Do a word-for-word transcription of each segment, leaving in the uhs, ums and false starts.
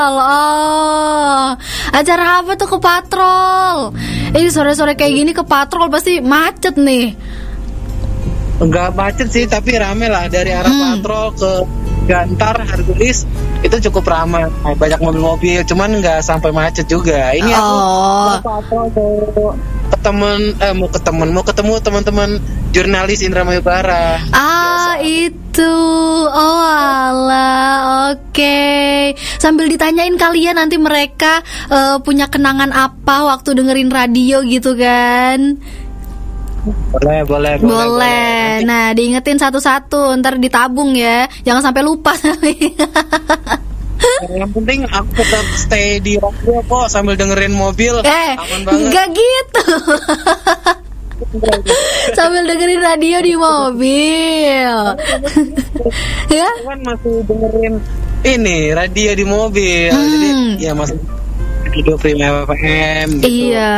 Oh, acara apa tuh ke patrol? Eh, sore-sore kayak gini ke patrol pasti macet nih. Enggak macet sih, tapi rame lah dari arah hmm. patrol ke Gantar, Hargulis itu cukup ramai, banyak mobil-mobil, cuman nggak sampai macet juga. Ini aku oh. mau patrol ke, ke temen, eh, mau ke temen, mau ketemu teman-teman jurnalis Indramayu Barat. Ah biasa. Itu, oh alah, oke. Okay. Sambil ditanyain kalian nanti mereka uh, punya kenangan apa waktu dengerin radio gitu kan? Boleh, boleh, boleh. Boleh. Nah, diingetin satu-satu, ntar ditabung ya. Jangan sampai lupa tapi. Yang penting aku tetap stay di radio kok sambil dengerin mobil. Eh, aman banget. Enggak gitu. Sambil dengerin radio di mobil. Ya? Kan masih dengerin ini radio di mobil. Hmm. Jadi ya masih radio Prima F M gitu. Iya.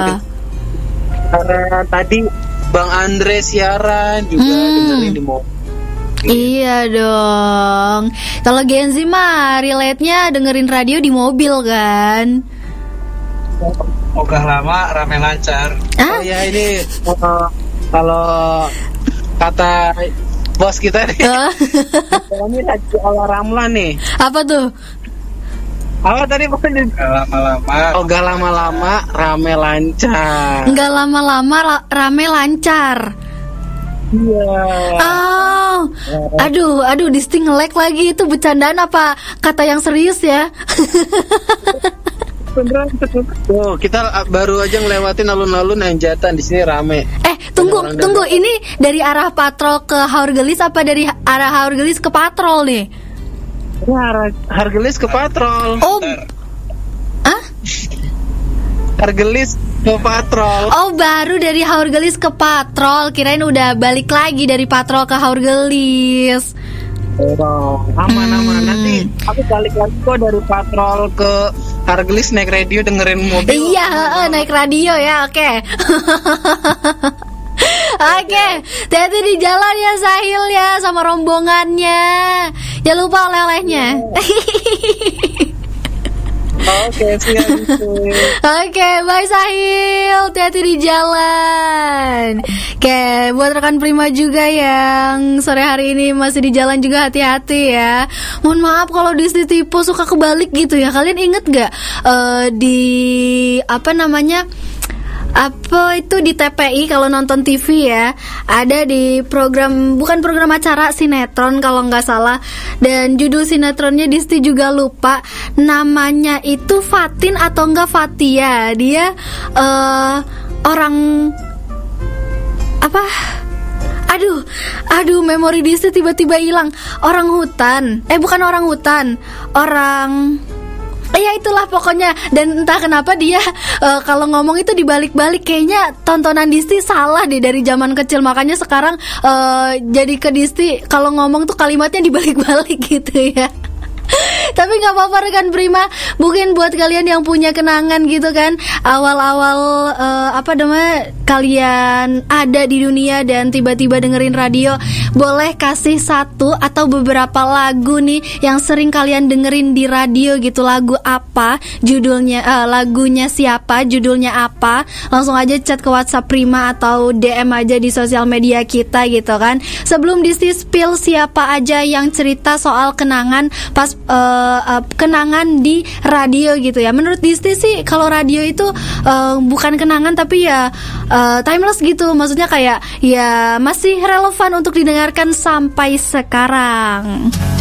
Karena tadi Bang Andre siaran juga hmm. dengerin di mobil. Iya dong. Kalau Gen Z mah relate-nya dengerin radio di mobil kan. Ogah lama rame lancar. Ah? Oh ya ini uh, kalau kata bos kita nih. Uh? Ini radio ala Ramlan nih. Apa tuh? Apa tadi pokoknya lama-lama. Oh, gak lama-lama rame lancar. Gak lama-lama ra- rame lancar. Iya. Yeah. Oh, aduh, aduh, Disti nge-lag lagi. Itu bercandaan apa kata yang serius ya? Oh, kita baru aja ngelewatin alun-alun Anjatan, di sini rame. Eh, tunggu, tunggu. Ini dari arah patrol ke Haurgelis apa dari arah Haurgelis ke patrol nih? Ya, Hargelis ke patrol. Oh, ah? Hargelis ke patrol. Oh, baru dari Haurgelis ke patrol. Kirain udah balik lagi dari patrol ke Haurgelis. Oh, aman-aman. Hmm. Nanti aku balik lagi kok dari patrol ke Hargelis naik radio dengerin mobil. Iya, uh, naik radio ya, oke. Okay. Oke, okay. Hati-hati di jalan ya Sahil ya sama rombongannya. Jangan lupa oleh-olehnya. Oke, siap. Oke, bye Sahil. Hati-hati di jalan. Oke, buat rekan Prima juga yang sore hari ini masih di jalan juga hati-hati ya. Mohon maaf kalau di tipe suka kebalik gitu ya. Kalian inget gak uh, di apa namanya? Apa itu di T P I kalau nonton T V ya, ada di program, bukan program acara, sinetron kalau nggak salah, dan judul sinetronnya Disti juga lupa namanya, itu Fatin atau enggak Fatia. Dia uh, orang apa, aduh aduh memori Disti tiba-tiba hilang. Orang hutan, eh bukan orang hutan, orang ya itulah pokoknya. Dan entah kenapa dia uh, kalau ngomong itu dibalik-balik. Kayaknya tontonan Disti salah deh dari zaman kecil. Makanya sekarang uh, jadi ke Disti kalau ngomong tuh kalimatnya dibalik-balik gitu ya. Tapi gak apa-apa rekan Prima. Mungkin buat kalian yang punya kenangan gitu kan, awal-awal uh, apa namanya kalian ada di dunia dan tiba-tiba dengerin radio, boleh kasih satu atau beberapa lagu nih yang sering kalian dengerin di radio gitu. Lagu apa, judulnya, uh, lagunya siapa, judulnya apa. Langsung aja chat ke WhatsApp Prima atau D M aja di sosial media kita gitu kan. Sebelum Disti spill siapa aja yang cerita soal kenangan pas uh, uh, kenangan di radio gitu ya. Menurut Disti sih kalau radio itu uh, bukan kenangan tapi ya uh, timeless gitu. Maksudnya kayak ya masih relevan untuk didengarkan sampai sekarang.